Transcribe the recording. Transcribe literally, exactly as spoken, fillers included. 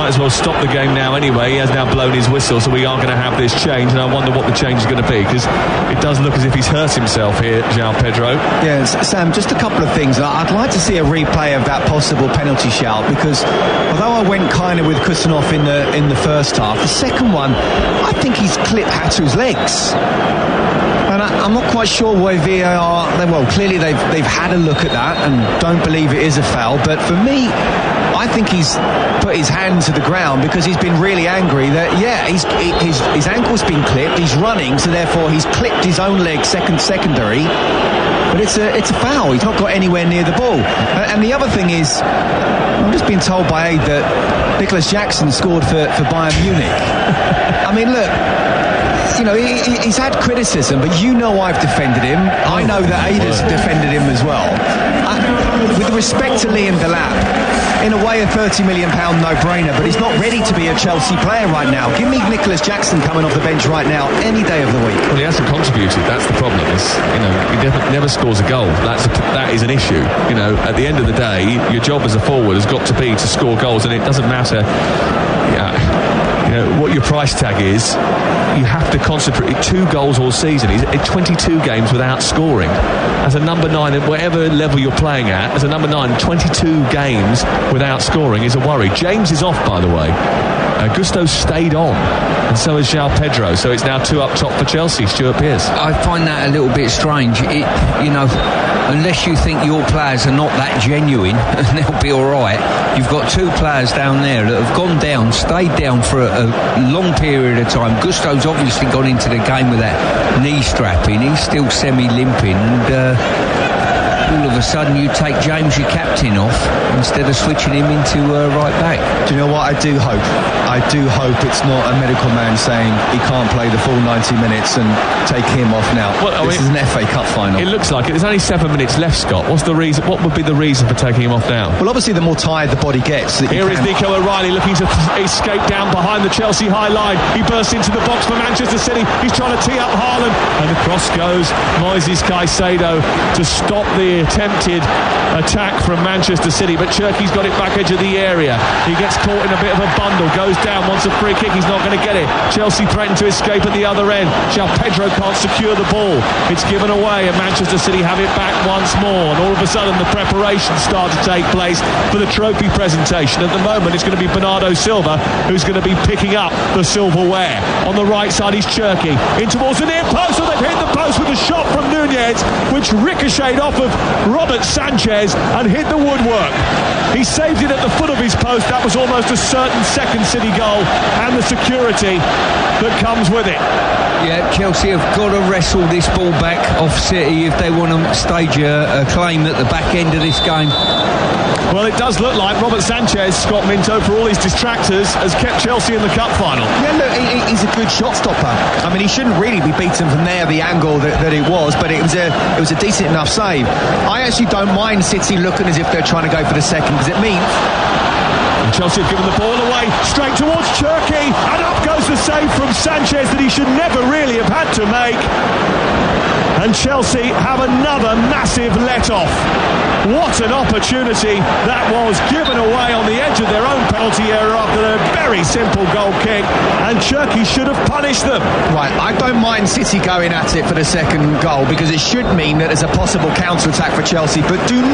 might as well stop the game now anyway. He has now blown his whistle, so we are going to have this change, and I wonder what the change is going to be, because it does look as if he's hurt himself here, João Pedro. Yes, Sam, just a couple of things. I'd like to see a replay of that possible penalty shout, because although I went kind of with Kusanov in the in the first half, the second one, I think he's clipped Hatu's legs. And I, I'm not quite sure why V A R, well, clearly they've, they've had a look at that and don't believe it is a foul, but for me, I think he's put his hand to the ground because he's been really angry that, yeah, he's, his, his ankle's been clipped, he's running, so therefore he's clipped his own leg second secondary, but it's a it's a foul. He's not got anywhere near the ball. And, and the other thing is, I'm just being told by Aid that Nicholas Jackson scored for, for Bayern Munich. I mean, look, you know, he, he's had criticism, but you know I've defended him. I know that Aid has defended him as well. I, with respect to Liam Delap, in a way a thirty million pound no-brainer, but he's not ready to be a Chelsea player right now. Give me Nicholas Jackson coming off the bench right now any day of the week. Well, he hasn't contributed. That's the problem. It's, you know, he never, never scores a goal. That's a, that is an issue. You know, at the end of the day, your job as a forward has got to be to score goals, and it doesn't matter. Yeah, you know what your price tag is. You have to concentrate. Two goals all season. He's at twenty-two games without scoring. As a number nine, at whatever level you're playing at, as a number nine, twenty-two games without scoring is a worry. James is off, by the way. Uh, Gusto stayed on, and so is João Pedro. So it's now two up top for Chelsea. Stuart Pearce. I find that a little bit strange. It, you know, unless you think your players are not that genuine, and they'll be all right. You've got two players down there that have gone down, stayed down for a, a long period of time. Gusto's obviously gone into the game with that knee strap in. He's still semi-limping, and uh, all of a sudden you take James, your captain, off instead of switching him into uh, right back. Do you know what I do hope? I do hope it's not a medical man saying he can't play the full ninety minutes and take him off now. Well, this mean, is an F A Cup final. It looks like it. There's only seven minutes left, Scott. What's the reason? What would be the reason for taking him off now? Well, obviously the more tired the body gets. Here is Nico O'Reilly looking to escape down behind the Chelsea high line. He bursts into the box for Manchester City. He's trying to tee up Haaland, and across goes Moises Caicedo to stop the attempted attack from Manchester City. But Cherki's got it back edge of the area. He gets caught in a bit of a bundle, goes down, wants a free kick. He's not going to get it. Chelsea threaten to escape at the other end. João Pedro can't secure the ball. It's given away, and Manchester City have it back once more. And all of a sudden, the preparations start to take place for the trophy presentation. At the moment, it's going to be Bernardo Silva who's going to be picking up the silverware. On the right side, he's Cherki in towards the near post. So they've hit the post with a shot from Nunez, which ricocheted off of Robert Sanchez and hit the woodwork. He saved it at the foot of his post. That was almost a certain second City goal, and the security that comes with it. Yeah, Chelsea have got to wrestle this ball back off City if they want to stage a, a claim at the back end of this game. Well, it does look like Robert Sanchez, Scott Minto, for all his distractors, has kept Chelsea in the cup final. Yeah, look, he, he's a good shot stopper. I mean, he shouldn't really be beaten from there, the angle that, that it was, but it was a it was a decent enough save. I actually don't mind City looking as if they're trying to go for the second, because it means... And Chelsea have given the ball away straight towards Cherki, and up goes the save from Sanchez that he should never really have had to make. And Chelsea have another massive let-off. What an opportunity that was, given away on the edge of their own penalty area after a very simple goal kick, and Cherki should have punished them. Right, I don't mind City going at it for the second goal, because it should mean that there's a possible counter-attack for Chelsea, but do